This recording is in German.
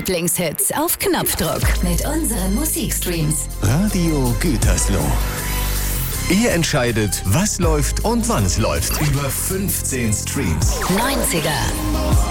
Lieblingshits auf Knopfdruck mit unseren Musikstreams. Radio Gütersloh. Ihr entscheidet, was läuft und wann es läuft. Über 15 Streams. 90er.